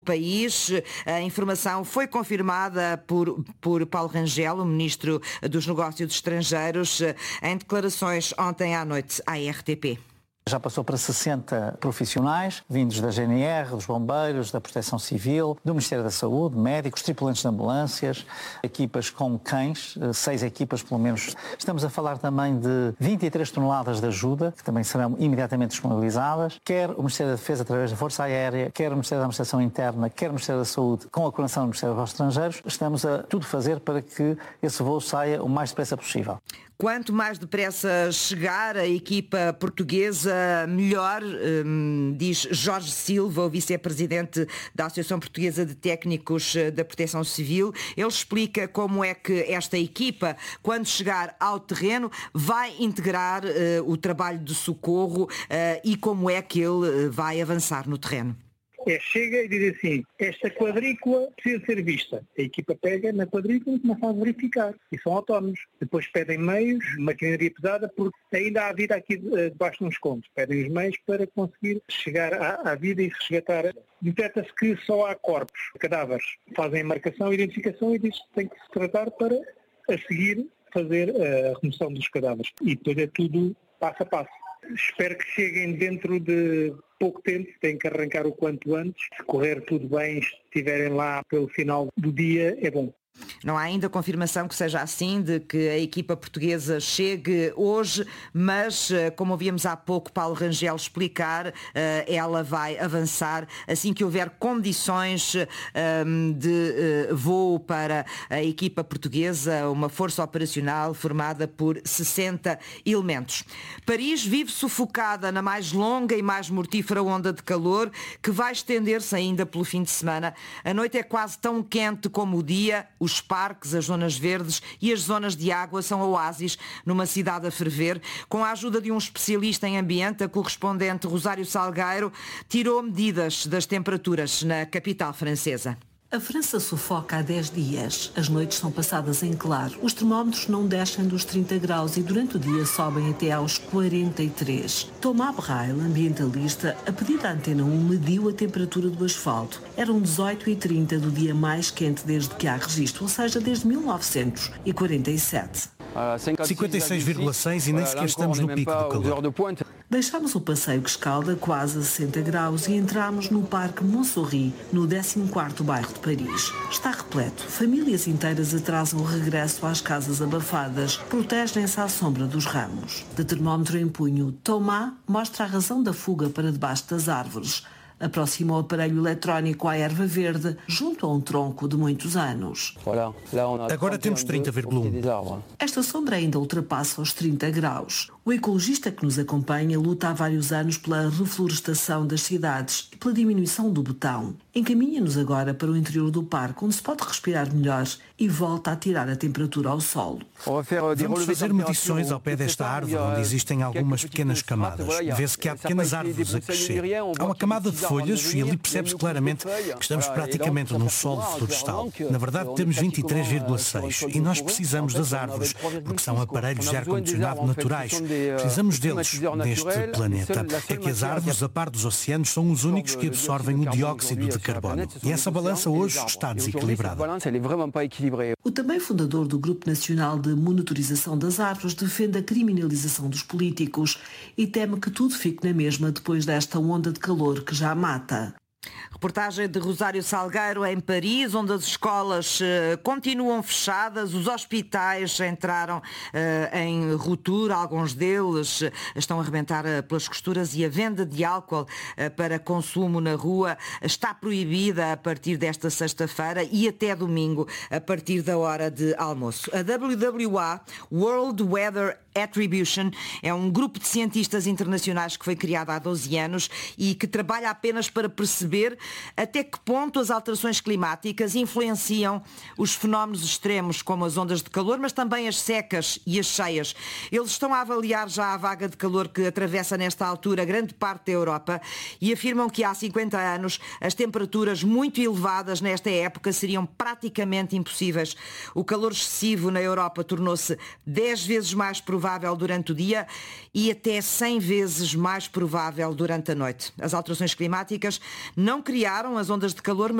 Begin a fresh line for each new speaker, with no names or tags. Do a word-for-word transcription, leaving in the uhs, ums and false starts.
país. A informação foi confirmada por, por Paulo Rangel, o Ministro dos Negócios Estrangeiros, em declarações ontem à noite à R T P.
Já passou para sessenta profissionais, vindos da G N R, dos bombeiros, da Proteção Civil, do Ministério da Saúde, médicos, tripulantes de ambulâncias, equipas com cães, seis equipas pelo menos. Estamos a falar também de vinte e três toneladas de ajuda, que também serão imediatamente disponibilizadas, quer o Ministério da Defesa através da Força Aérea, quer o Ministério da Administração Interna, quer o Ministério da Saúde, com a coordenação do Ministério dos Estrangeiros. Estamos a tudo fazer para que esse voo saia o mais depressa possível.
Quanto mais depressa chegar a equipa portuguesa, melhor, diz Jorge Silva, o vice-presidente da Associação Portuguesa de Técnicos da Proteção Civil. Ele explica como é que esta equipa, quando chegar ao terreno, vai integrar o trabalho de socorro e como é que ele vai avançar no terreno.
É, chega e diz assim, esta quadrícula precisa ser vista. A equipa pega na quadrícula e começa a verificar. E são autónomos. Depois pedem meios, maquinaria pesada, porque ainda há vida aqui debaixo de uns contos. Pedem os meios para conseguir chegar à, à vida e resgatar. Detecta-se que só há corpos, cadáveres. Fazem a marcação e identificação e diz que tem que se tratar para, a seguir, fazer a remoção dos cadáveres. E depois é tudo passo a passo. Espero que cheguem dentro de pouco tempo, têm que arrancar o quanto antes. Se correr tudo bem, estiverem lá pelo final do dia, é bom.
Não há ainda confirmação que seja assim, de que a equipa portuguesa chegue hoje, mas, como ouvimos há pouco Paulo Rangel explicar, ela vai avançar assim que houver condições de voo para a equipa portuguesa, uma força operacional formada por sessenta elementos. Paris vive sufocada na mais longa e mais mortífera onda de calor, que vai estender-se ainda pelo fim de semana. A noite é quase tão quente como o dia. Os parques, as zonas verdes e as zonas de água são oásis numa cidade a ferver. Com a ajuda de um especialista em ambiente, a correspondente Rosário Salgueiro tirou medidas das temperaturas na capital francesa.
A França sufoca há dez dias. As noites são passadas em claro. Os termómetros não descem dos trinta graus e durante o dia sobem até aos quarenta e três. Thomas Braille, ambientalista, a pedido da Antena um, mediu a temperatura do asfalto. Eram dezoito e trinta do dia mais quente desde que há registro, ou seja, desde mil novecentos e quarenta e sete.
cinquenta e seis vírgula seis e nem sequer estamos no pico do calor.
Deixámos o passeio que escalda quase a sessenta graus e entramos no Parque Montsouris, no décimo quarto bairro de Paris. Está repleto. Famílias inteiras atrasam o regresso às casas abafadas, protegem-se à sombra dos ramos. De termómetro em punho, Thomas mostra a razão da fuga para debaixo das árvores. Aproxima o aparelho eletrónico à erva verde, junto a um tronco de muitos anos.
Agora temos trinta vírgula um.
Esta sombra ainda ultrapassa os trinta graus. O ecologista que nos acompanha luta há vários anos pela reflorestação das cidades e pela diminuição do betão. Encaminha-nos agora para o interior do parque, onde se pode respirar melhor e volta a tirar a temperatura ao solo.
Vamos fazer medições ao pé desta árvore, onde existem algumas pequenas camadas. Vê-se que há pequenas árvores a crescer. Há uma camada de folhas e ali percebe-se claramente que estamos praticamente num solo florestal. Na verdade, temos vinte e três vírgula seis e nós precisamos das árvores, porque são aparelhos de ar-condicionado naturais. Precisamos deles neste planeta. É que as árvores, a par dos oceanos, são os únicos que absorvem o dióxido de carbono. E essa balança hoje está desequilibrada.
O também fundador do Grupo Nacional de Monitorização das Árvores defende a criminalização dos políticos e teme que tudo fique na mesma depois desta onda de calor que já mata.
Reportagem de Rosário Salgueiro em Paris, onde as escolas uh, continuam fechadas, os hospitais entraram uh, em ruptura, alguns deles uh, estão a arrebentar uh, pelas costuras e a venda de álcool uh, para consumo na rua está proibida a partir desta sexta-feira e até domingo, a partir da hora de almoço. A W W A, World Weather Attribution, é um grupo de cientistas internacionais que foi criado há doze anos e que trabalha apenas para perceber até que ponto as alterações climáticas influenciam os fenómenos extremos, como as ondas de calor, mas também as secas e as cheias. Eles estão a avaliar já a vaga de calor que atravessa nesta altura grande parte da Europa e afirmam que há cinquenta anos as temperaturas muito elevadas nesta época seriam praticamente impossíveis. O calor excessivo na Europa tornou-se dez vezes mais provável durante o dia e até cem vezes mais provável durante a noite. As alterações climáticas não criaram as ondas de calor,